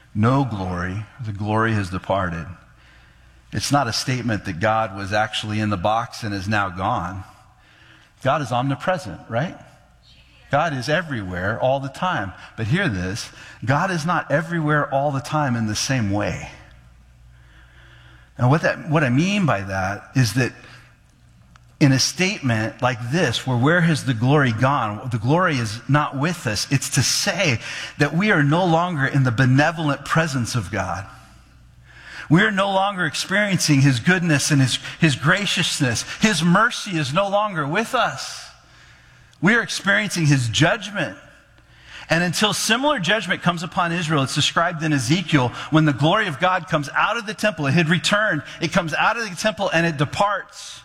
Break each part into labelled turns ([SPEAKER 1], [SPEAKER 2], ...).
[SPEAKER 1] no glory. The glory has departed. It's not a statement that God was actually in the box and is now gone. God is omnipresent, right? God is everywhere all the time. But hear this, God is not everywhere all the time in the same way. And what I mean by that is that in a statement like this, where has the glory gone? The glory is not with us. It's to say that we are no longer in the benevolent presence of God. We are no longer experiencing His goodness and His graciousness. His mercy is no longer with us. We are experiencing His judgment. And until similar judgment comes upon Israel, it's described in Ezekiel, when the glory of God comes out of the temple, it had returned, it comes out of the temple and it departs.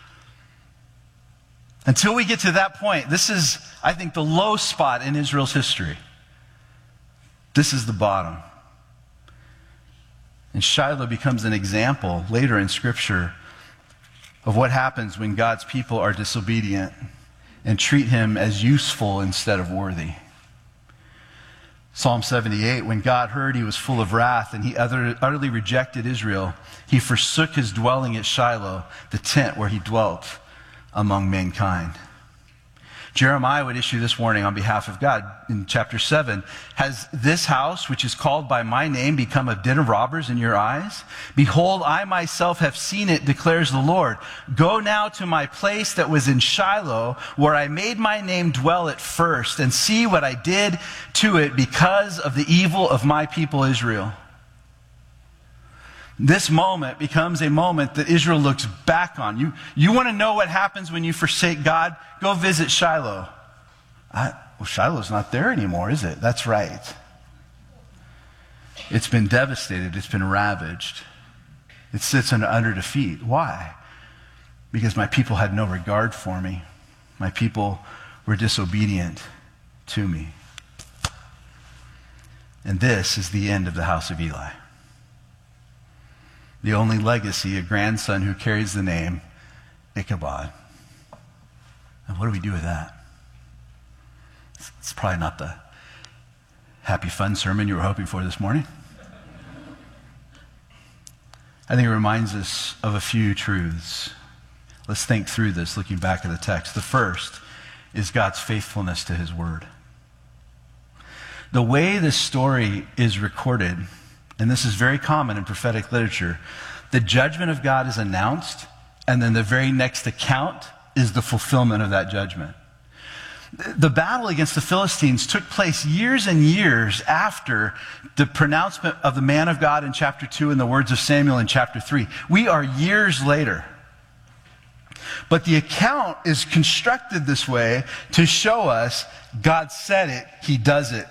[SPEAKER 1] Until we get to that point, this is, I think, the low spot in Israel's history. This is the bottom. And Shiloh becomes an example later in Scripture of what happens when God's people are disobedient and treat Him as useful instead of worthy. Psalm 78, when God heard, He was full of wrath and He utterly rejected Israel. He forsook His dwelling at Shiloh, the tent where He dwelt among mankind. Jeremiah would issue this warning on behalf of God in chapter 7. Has this house, which is called by my name, become a den of robbers in your eyes? Behold, I myself have seen it, declares the Lord. Go now to my place that was in Shiloh, where I made my name dwell at first, and see what I did to it because of the evil of my people Israel. This moment becomes a moment that Israel looks back on. You want to know what happens when you forsake God? Go visit Shiloh. Well, Shiloh's not there anymore, is it? That's right. It's been devastated. It's been ravaged. It sits under defeat. Why? Because my people had no regard for me. My people were disobedient to me. And this is the end of the house of Eli. The only legacy, a grandson who carries the name Ichabod. And what do we do with that? It's probably not the happy, fun sermon you were hoping for this morning. I think it reminds us of a few truths. Let's think through this, looking back at the text. The first is God's faithfulness to His word. The way this story is recorded, and this is very common in prophetic literature, the judgment of God is announced, and then the very next account is the fulfillment of that judgment. The battle against the Philistines took place years and years after the pronouncement of the man of God in chapter 2 and the words of Samuel in chapter 3. We are years later. But the account is constructed this way to show us God said it, He does it.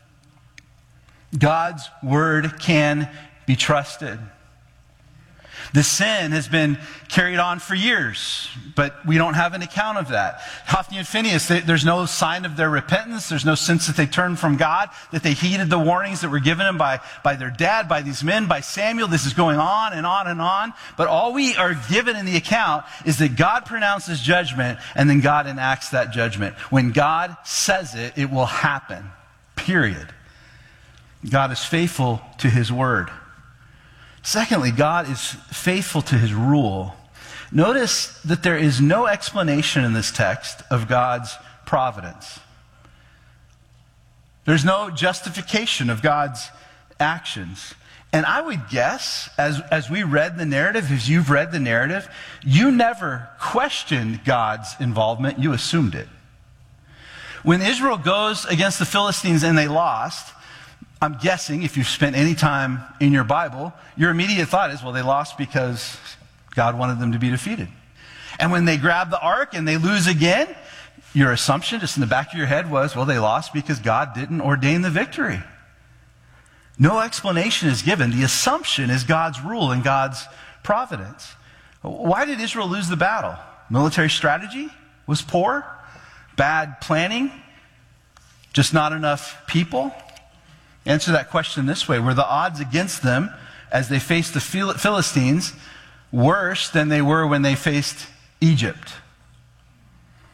[SPEAKER 1] God's word can be trusted. The sin has been carried on for years, but we don't have an account of that. Hophni and Phinehas, there's no sign of their repentance. There's no sense that they turned from God, that they heeded the warnings that were given them by their dad, by these men, by Samuel. This is going on and on and on. But all we are given in the account is that God pronounces judgment, and then God enacts that judgment. When God says it, it will happen. Period. God is faithful to His word. Secondly, God is faithful to His rule. Notice that there is no explanation in this text of God's providence. There's no justification of God's actions. And I would guess, as we read the narrative, as you've read the narrative, you never questioned God's involvement. You assumed it. When Israel goes against the Philistines and they lost, I'm guessing if you've spent any time in your Bible, your immediate thought is, well, they lost because God wanted them to be defeated. And when they grab the ark and they lose again, your assumption just in the back of your head was, well, they lost because God didn't ordain the victory. No explanation is given. The assumption is God's rule and God's providence. Why did Israel lose the battle? Military strategy was poor? Bad planning? Just not enough people? Answer that question this way. Were the odds against them as they faced the Philistines worse than they were when they faced Egypt?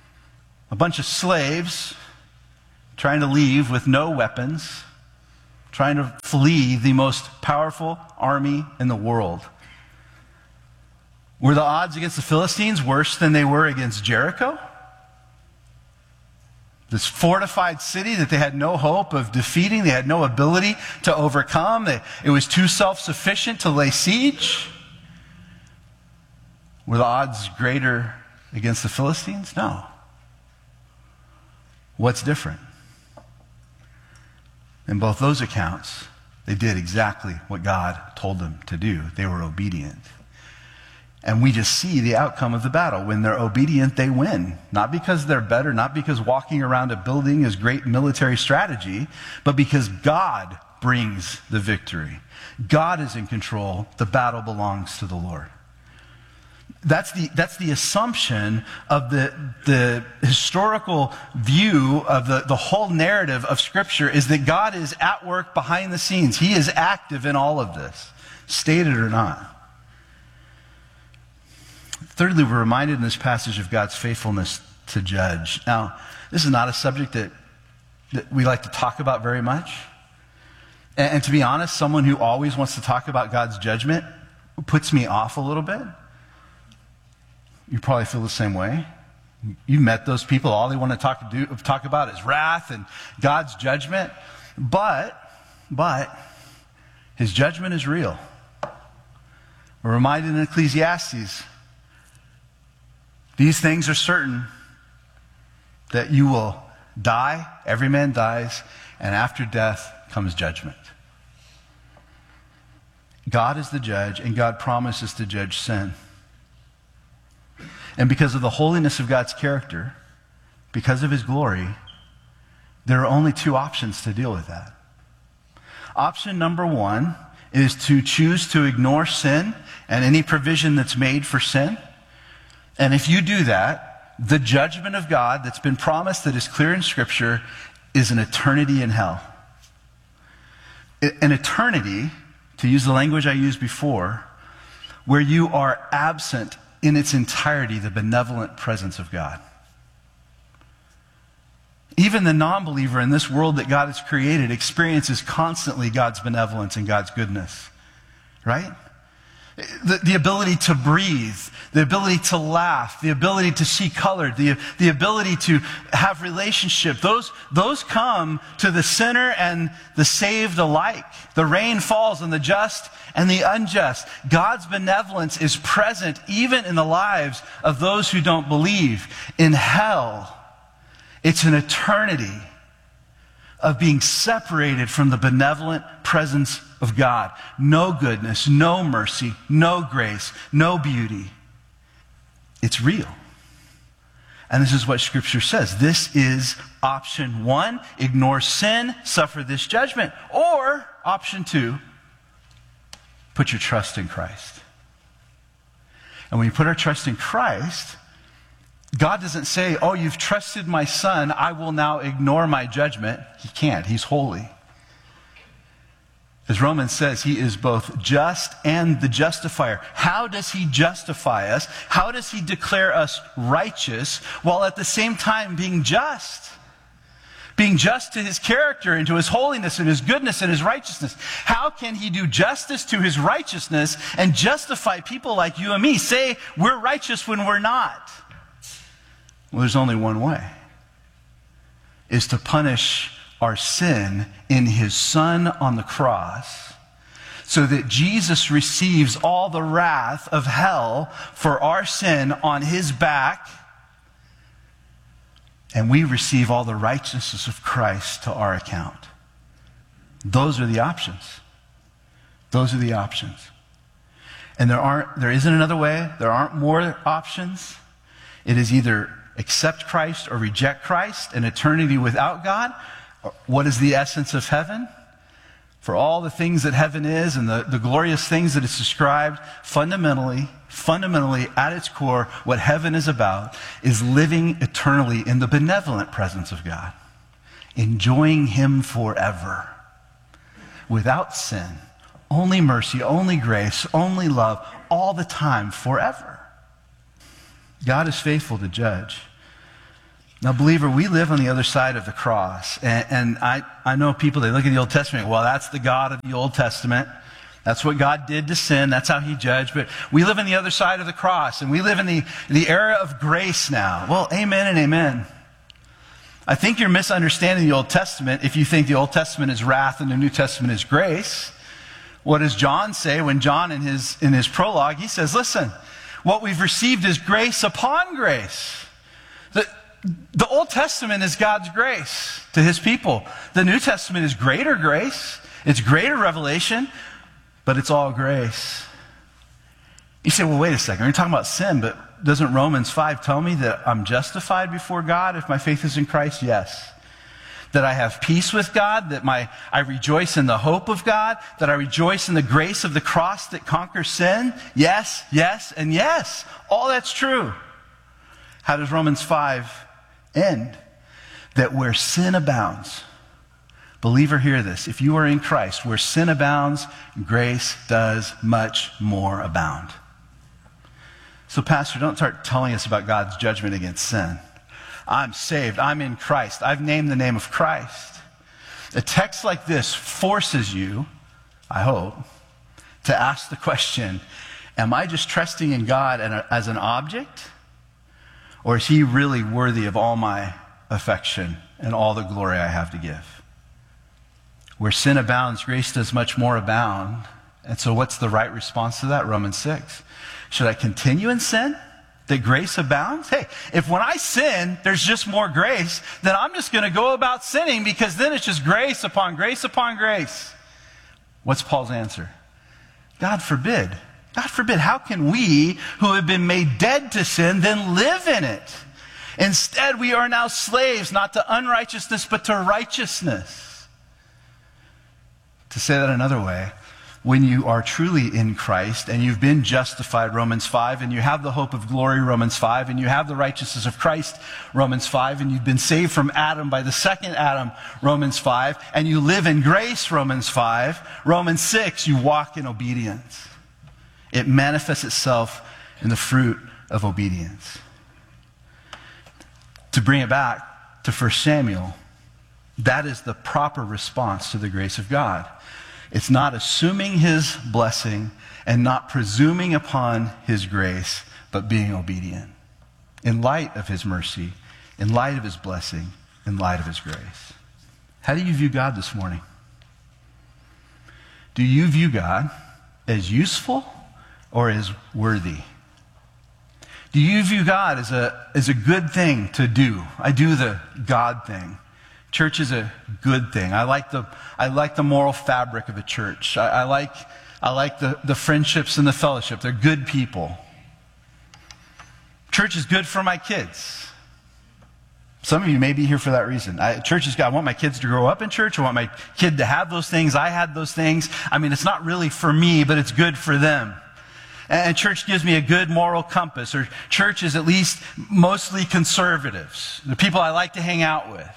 [SPEAKER 1] A bunch of slaves trying to leave with no weapons, trying to flee the most powerful army in the world. Were the odds against the Philistines worse than they were against Jericho? This fortified city that they had no hope of defeating, they had no ability to overcome. It was too self-sufficient to lay siege. Were the odds greater against the Philistines? No. What's different? In both those accounts, they did exactly what God told them to do. They were obedient. And we just see the outcome of the battle. When they're obedient, they win. Not because they're better, not because walking around a building is great military strategy, but because God brings the victory. God is in control. The battle belongs to the Lord. That's the assumption of the historical view of the whole narrative of Scripture, is that God is at work behind the scenes. He is active in all of this, stated or not. Thirdly, we're reminded in this passage of God's faithfulness to judge. Now, this is not a subject that we like to talk about very much. And to be honest, someone who always wants to talk about God's judgment puts me off a little bit. You probably feel the same way. You've met those people. All they want to talk about is wrath and God's judgment. But his judgment is real. We're reminded in Ecclesiastes, these things are certain, that you will die, every man dies, and after death comes judgment. God is the judge, and God promises to judge sin. And because of the holiness of God's character, because of his glory, there are only two options to deal with that. Option number one is to choose to ignore sin and any provision that's made for sin. And if you do that, the judgment of God that's been promised, that is clear in Scripture, is an eternity in hell. An eternity, to use the language I used before, where you are absent in its entirety the benevolent presence of God. Even the non-believer in this world that God has created experiences constantly God's benevolence and God's goodness. Right? The ability to breathe, the ability to laugh, the ability to see color, the ability to have relationship, those come to the sinner and the saved alike. The rain falls on the just and the unjust. God's benevolence is present even in the lives of those who don't believe. In hell, it's an eternity of being separated from the benevolent presence of God. No goodness, no mercy, no grace, no beauty. It's real. And this is what Scripture says. This is option one: ignore sin, suffer this judgment. Or option two, put your trust in Christ. And when you put our trust in Christ, God doesn't say, oh, you've trusted my Son, I will now ignore my judgment. He can't. He's holy. As Romans says, he is both just and the justifier. How does he justify us? How does he declare us righteous while at the same time being just? Being just to his character and to his holiness and his goodness and his righteousness. How can he do justice to his righteousness and justify people like you and me? Say we're righteous when we're not. Well, there's only one way, is to punish our sin in his Son on the cross, so that Jesus receives all the wrath of hell for our sin on his back, and we receive all the righteousness of Christ to our account. Those are the options. Those are the options. And there isn't another way. There aren't more options. It is either accept Christ or reject Christ, an eternity without God. What is the essence of heaven? For all the things that heaven is and the glorious things that it's described, fundamentally, at its core, what heaven is about is living eternally in the benevolent presence of God, enjoying him forever, without sin, only mercy, only grace, only love, all the time, forever. God is faithful to judge. Now, believer, we live on the other side of the cross. And I know people, they look at the Old Testament, well, that's the God of the Old Testament. That's what God did to sin. That's how he judged. But we live on the other side of the cross, and we live in the era of grace now. Well, amen and amen. I think you're misunderstanding the Old Testament if you think the Old Testament is wrath and the New Testament is grace. What does John say when John in his prologue, he says, listen, what we've received is grace upon grace. The Old Testament is God's grace to his people. The New Testament is greater grace. It's greater revelation, but it's all grace. You say, well, wait a second. We're talking about sin, but doesn't Romans 5 tell me that I'm justified before God if my faith is in Christ? Yes. That I have peace with God, that I rejoice in the hope of God, that I rejoice in the grace of the cross that conquers sin? Yes, yes, and yes. All that's true. How does Romans 5 end? That where sin abounds, believer, hear this. If you are in Christ, where sin abounds, grace does much more abound. So, Pastor, don't start telling us about God's judgment against sin. I'm saved. I'm in Christ. I've named the name of Christ. A text like this forces you, I hope, to ask the question, am I just trusting in God as an object? Or is he really worthy of all my affection and all the glory I have to give? Where sin abounds, grace does much more abound. And so what's the right response to that? Romans 6. Should I continue in sin that grace abounds? Hey, if when I sin, there's just more grace, then I'm just going to go about sinning because then it's just grace upon grace upon grace. What's Paul's answer? God forbid. God forbid. How can we who have been made dead to sin then live in it? Instead, we are now slaves, not to unrighteousness, but to righteousness. To say that another way, when you are truly in Christ and you've been justified, Romans 5, and you have the hope of glory, Romans 5, and you have the righteousness of Christ, Romans 5, and you've been saved from Adam by the second Adam, Romans 5, and you live in grace, Romans 5, Romans 6, you walk in obedience. It manifests itself in the fruit of obedience. To bring it back to 1 Samuel, that is the proper response to the grace of God. It's not assuming his blessing and not presuming upon his grace, but being obedient. In light of his mercy, in light of his blessing, in light of his grace. How do you view God this morning? Do you view God as useful or as worthy? Do you view God as a good thing to do? I do the God thing. Church is a good thing. I like the moral fabric of a church. I like the friendships and the fellowship. They're good people. Church is good for my kids. Some of you may be here for that reason. Church is good. I want my kids to grow up in church. I want my kid to have those things. I had those things. I mean, it's not really for me, but it's good for them. And church gives me a good moral compass. Or church is at least mostly conservatives, the people I like to hang out with.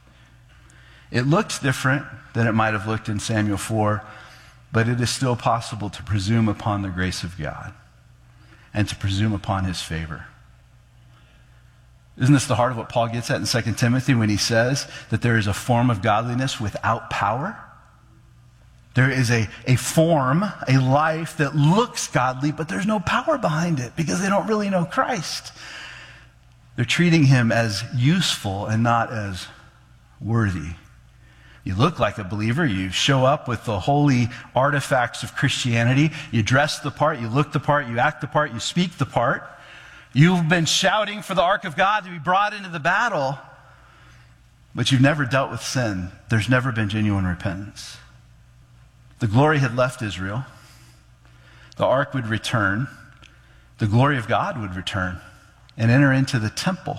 [SPEAKER 1] It looks different than it might have looked in Samuel 4, but it is still possible to presume upon the grace of God and to presume upon his favor. Isn't this the heart of what Paul gets at in 2 Timothy when he says that there is a form of godliness without power? There is a form, a life that looks godly, but there's no power behind it because they don't really know Christ. They're treating him as useful and not as worthy. You look like a believer. You show up with the holy artifacts of Christianity. You dress the part. You look the part. You act the part. You speak the part. You've been shouting for the ark of God to be brought into the battle, but you've never dealt with sin. There's never been genuine repentance. The glory had left Israel. The ark would return. The glory of God would return and enter into the temple.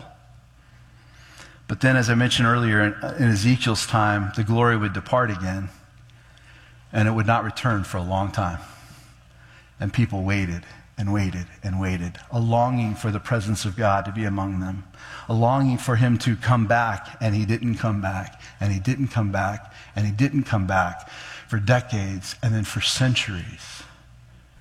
[SPEAKER 1] But then, as I mentioned earlier, in Ezekiel's time, the glory would depart again, and it would not return for a long time. And people waited and waited and waited, a longing for the presence of God to be among them, a longing for him to come back, and he didn't come back, and he didn't come back, and he didn't come back for decades, and then for centuries.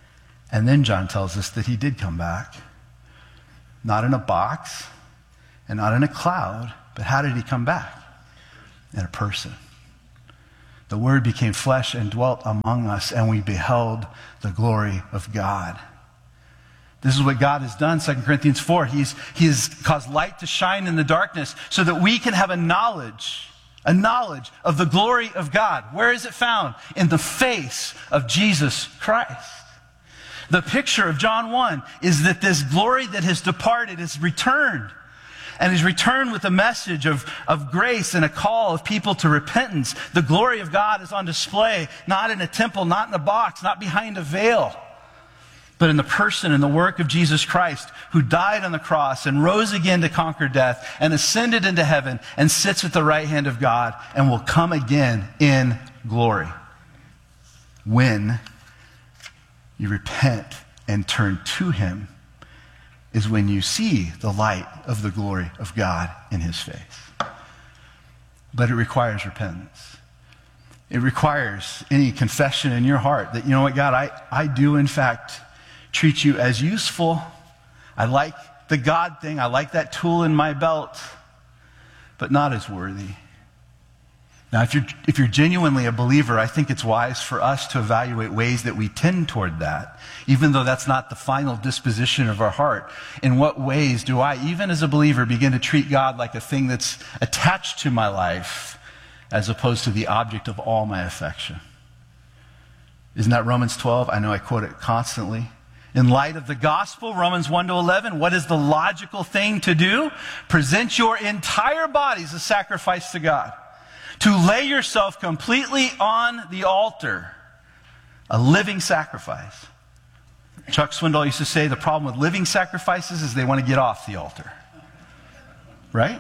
[SPEAKER 1] And then John tells us that he did come back, not in a box, and not in a cloud, but how did he come back? In a person. The Word became flesh and dwelt among us, and we beheld the glory of God. This is what God has done, 2 Corinthians 4. He has caused light to shine in the darkness so that we can have a knowledge of the glory of God. Where is it found? In the face of Jesus Christ. The picture of John 1 is that this glory that has departed is returned. And is returned with a message of grace and a call of people to repentance. The glory of God is on display, not in a temple, not in a box, not behind a veil, but in the person and the work of Jesus Christ, who died on the cross and rose again to conquer death and ascended into heaven and sits at the right hand of God and will come again in glory. When you repent and turn to him is when you see the light of the glory of God in his face. But it requires repentance. It requires any confession in your heart that, you know what, God, I do in fact treat you as useful. I like the God thing. I like that tool in my belt, but not as worthy. Now, if you're genuinely a believer, I think it's wise for us to evaluate ways that we tend toward that, even though that's not the final disposition of our heart. In what ways do I, even as a believer, begin to treat God like a thing that's attached to my life as opposed to the object of all my affection? Isn't that Romans 12? I know I quote it constantly. In light of the gospel, Romans 1-11, what is the logical thing to do? Present your entire bodies as sacrifice to God. To lay yourself completely on the altar, a living sacrifice. Chuck Swindoll used to say the problem with living sacrifices is they want to get off the altar. Right?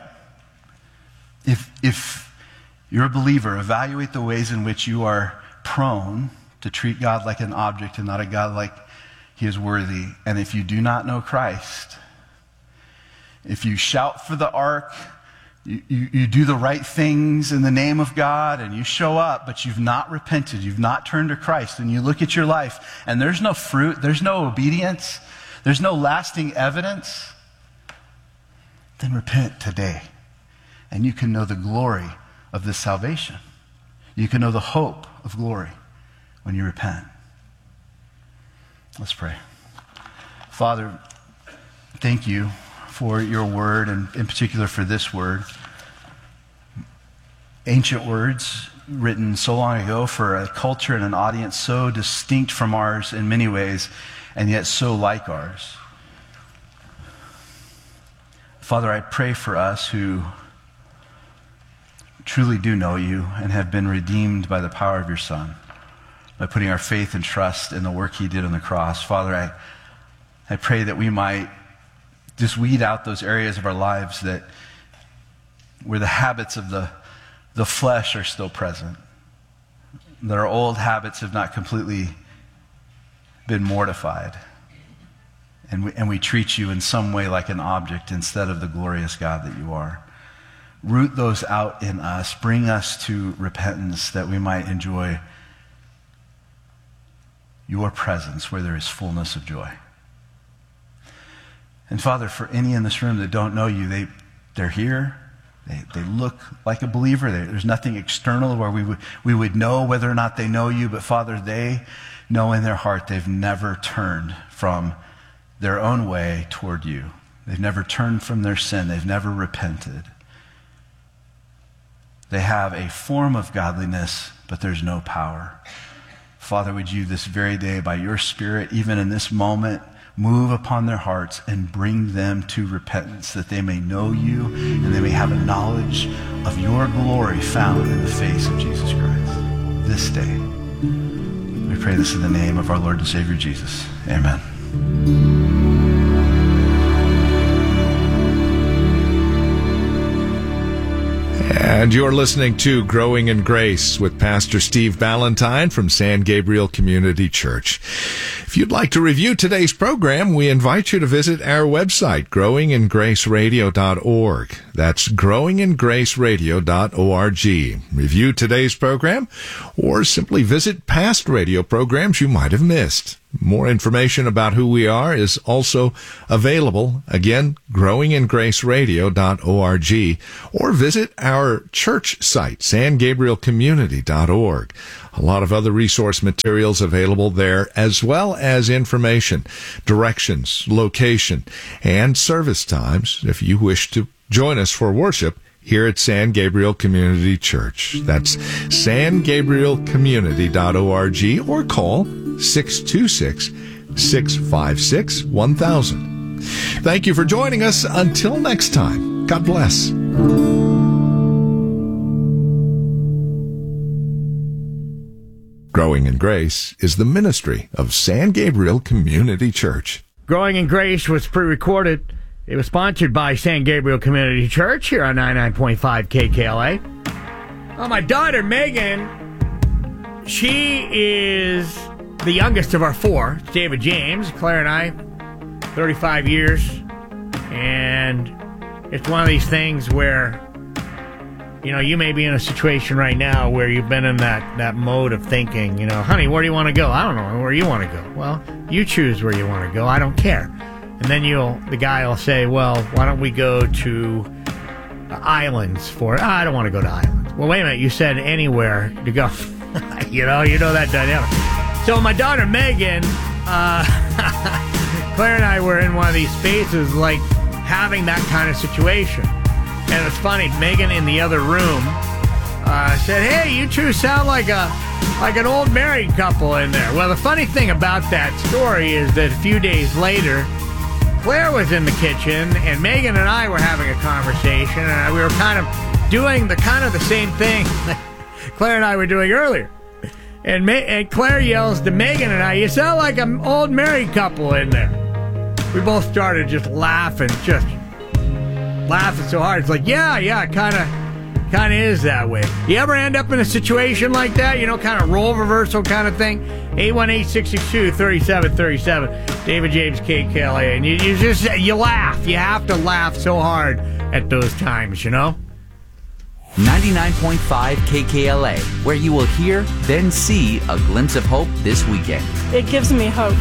[SPEAKER 1] If you're a believer, evaluate the ways in which you are prone to treat God like an object and not a God like he is worthy. And if you do not know Christ, if you shout for the ark, you do the right things in the name of God and you show up, but you've not repented, you've not turned to Christ, and you look at your life and there's no fruit, there's no obedience, there's no lasting evidence, then repent today. And you can know the glory of this salvation. You can know the hope of glory when you repent. Let's pray. Father, thank you for your word, and in particular for this word. Ancient words written so long ago for a culture and an audience so distinct from ours in many ways, and yet so like ours. Father, I pray for us who truly do know you and have been redeemed by the power of your Son, by putting our faith and trust in the work he did on the cross. Father, I pray that we might just weed out those areas of our lives where the habits of the flesh are still present, that our old habits have not completely been mortified, and we treat you in some way like an object instead of the glorious God that you are. Root those out in us. Bring us to repentance that we might enjoy your presence where there is fullness of joy. And Father, for any in this room that don't know you, they're here. They look like a believer. There's nothing external where we would know whether or not they know you. But Father, they know in their heart they've never turned from their own way toward you. They've never turned from their sin. They've never repented. They have a form of godliness, but there's no power. Father, would you this very day, by your Spirit, even in this moment, move upon their hearts and bring them to repentance, that they may know you and they may have a knowledge of your glory found in the face of Jesus Christ this day. We pray this in the name of our Lord and Savior Jesus. Amen.
[SPEAKER 2] And you're listening to Growing in Grace with Pastor Steve Ballantyne from San Gabriel Community Church. If you'd like to review today's program, we invite you to visit our website, growingingraceradio.org. That's growingingraceradio.org. Review today's program, or simply visit past radio programs you might have missed. More information about who we are is also available, again, growingingraceradio.org, or visit our church site, sangabrielcommunity.org. A lot of other resource materials available there, as well as information, directions, location, and service times if you wish to join us for worship here at San Gabriel Community Church. That's sangabrielcommunity.org, or call 626-656-1000. Thank you for joining us. Until next time, God bless. Growing in Grace is the ministry of San Gabriel Community Church.
[SPEAKER 3] Growing in Grace was pre-recorded. It was sponsored by San Gabriel Community Church here on 99.5 KKLA. Oh, my daughter, Megan, she is the youngest of our four. It's David James, Claire and I, 35 years. And it's one of these things where, you know, you may be in a situation right now where you've been in that mode of thinking, you know, honey, where do you want to go? I don't know where you want to go. Well, you choose where you want to go. I don't care. And then the guy will say, well, why don't we go to islands for it? I don't want to go to islands. Well, wait a minute. You said anywhere to go. you know that dynamic. So my daughter, Megan, Claire and I were in one of these spaces, like having that kind of situation. And it's funny, Megan in the other room said, hey, you two sound like an old married couple in there. Well, the funny thing about that story is that a few days later, Claire was in the kitchen, and Megan and I were having a conversation, and we were kind of doing the same thing that Claire and I were doing earlier. And Claire yells to Megan and I, you sound like an old married couple in there. We both started just laughing so hard. It's like, yeah, kind of is that way. You ever end up in a situation like that, you know, kind of role reversal kind of thing? 818-662-3737, David James, KKLA. And you laugh. You have to laugh so hard at those times, you know?
[SPEAKER 4] 99.5 KKLA, where you will hear, then see a glimpse of hope this weekend.
[SPEAKER 5] It gives me hope.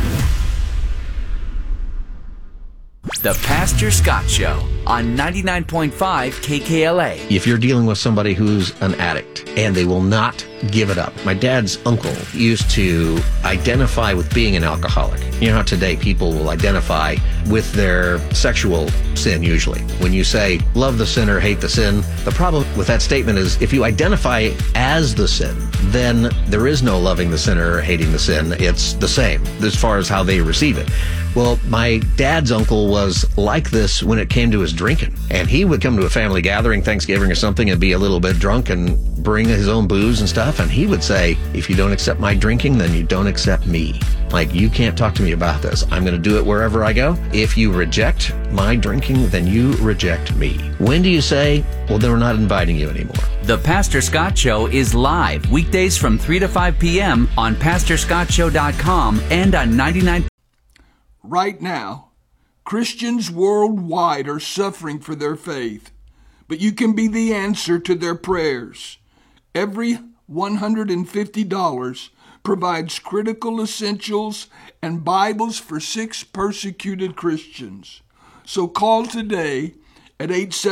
[SPEAKER 4] The Pastor Scott Show on 99.5 KKLA.
[SPEAKER 6] If you're dealing with somebody who's an addict and they will not give it up. My dad's uncle used to identify with being an alcoholic. You know how today people will identify with their sexual sin usually. When you say, love the sinner, hate the sin, the problem with that statement is if you identify as the sin, then there is no loving the sinner or hating the sin. It's the same as far as how they receive it. Well, my dad's uncle was like this when it came to his drinking. And he would come to a family gathering, Thanksgiving or something, and be a little bit drunk and bring his own booze and stuff. And he would say, if you don't accept my drinking, then you don't accept me. Like, you can't talk to me about this. I'm going to do it wherever I go. If you reject my drinking, then you reject me. When do you say, well, then we're not inviting you anymore?
[SPEAKER 4] The Pastor Scott Show is live weekdays from 3 to 5 p.m. on PastorScottShow.com and on 99.
[SPEAKER 7] Right now, Christians worldwide are suffering for their faith, but you can be the answer to their prayers. Every $150 provides critical essentials and Bibles for 6 persecuted Christians. So call today at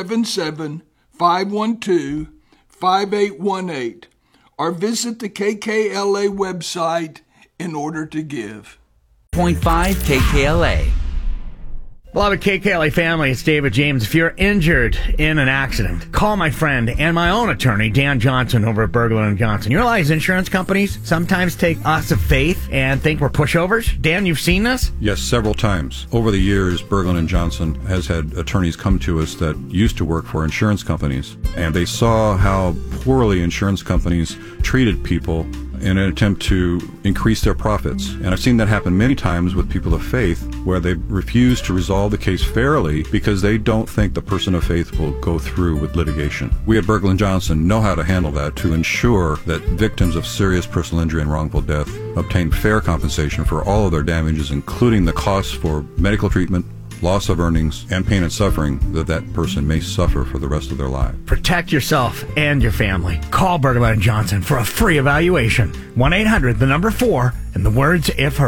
[SPEAKER 7] 877-512-5818 or visit the KKLA website in order to give.
[SPEAKER 4] 0.5 KKLA.
[SPEAKER 3] Beloved KKLA family, it's David James. If you're injured in an accident, call my friend and my own attorney, Dan Johnson, over at Berglund & Johnson. You realize insurance companies sometimes take us of faith and think we're pushovers? Dan, you've seen this?
[SPEAKER 8] Yes, several times. Over the years, Berglund & Johnson has had attorneys come to us that used to work for insurance companies, and they saw how poorly insurance companies treated people in an attempt to increase their profits. And I've seen that happen many times with people of faith where they refuse to resolve the case fairly because they don't think the person of faith will go through with litigation. We at Berglund & Johnson know how to handle that to ensure that victims of serious personal injury and wrongful death obtain fair compensation for all of their damages, including the costs for medical treatment, loss of earnings, and pain and suffering that person may suffer for the rest of their life.
[SPEAKER 3] Protect yourself and your family. Call Berglund & Johnson for a free evaluation. 1-800, the number 4, and the words, if heard.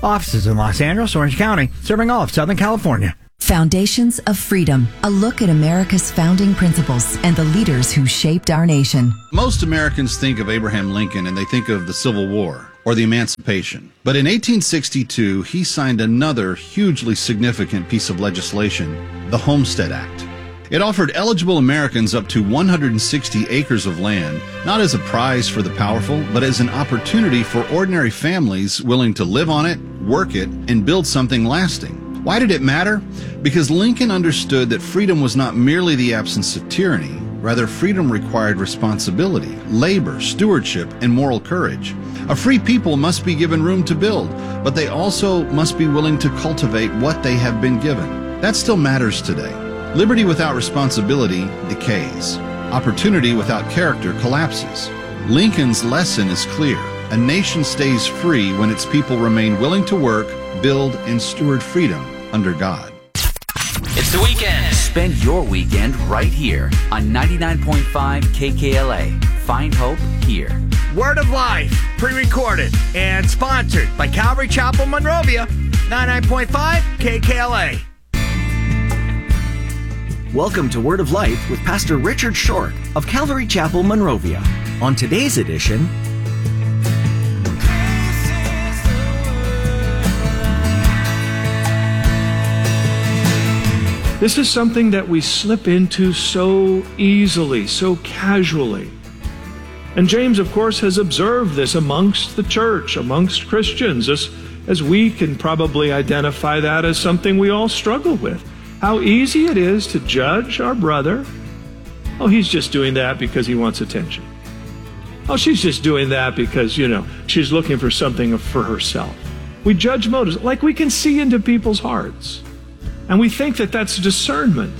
[SPEAKER 3] Offices in Los Angeles, Orange County, serving all of Southern California.
[SPEAKER 5] Foundations of Freedom, a look at America's founding principles and the leaders who shaped our nation.
[SPEAKER 9] Most Americans think of Abraham Lincoln and they think of the Civil War or the Emancipation. But in 1862, he signed another hugely significant piece of legislation, the Homestead Act. It offered eligible Americans up to 160 acres of land, not as a prize for the powerful, but as an opportunity for ordinary families willing to live on it, work it, and build something lasting. Why did it matter? Because Lincoln understood that freedom was not merely the absence of tyranny. Rather, freedom required responsibility, labor, stewardship, and moral courage. A free people must be given room to build, but they also must be willing to cultivate what they have been given. That still matters today. Liberty without responsibility decays. Opportunity without character collapses. Lincoln's lesson is clear. A nation stays free when its people remain willing to work, build, and steward freedom under God.
[SPEAKER 4] It's the weekend. Spend your weekend right here on 99.5 KKLA. Find hope here.
[SPEAKER 3] Word of Life, pre-recorded and sponsored by Calvary Chapel, Monrovia, 99.5 KKLA.
[SPEAKER 10] Welcome to Word of Life with Pastor Richard Short of Calvary Chapel, Monrovia. On today's edition,
[SPEAKER 11] this is something that we slip into so easily, so casually. And James, of course, has observed this amongst the church, amongst Christians, as we can probably identify that as something we all struggle with. How easy it is to judge our brother. Oh, he's just doing that because he wants attention. Oh, she's just doing that because, she's looking for something for herself. We judge motives, like we can see into people's hearts. And we think that that's discernment.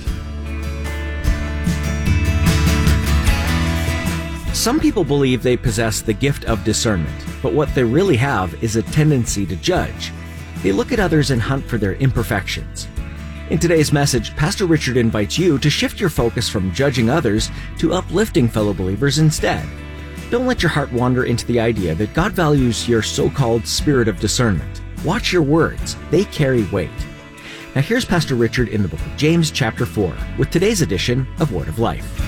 [SPEAKER 10] some people believe they possess the gift of discernment, but what they really have is a tendency to judge. They look at others and hunt for their imperfections. In today's message, Pastor Richard invites you to shift your focus from judging others to uplifting fellow believers instead. Don't let your heart wander into the idea that God values your so-called spirit of discernment. Watch your words. They carry weight. Now here's Pastor Richard in the book of James chapter 4 with today's edition of Word of Life.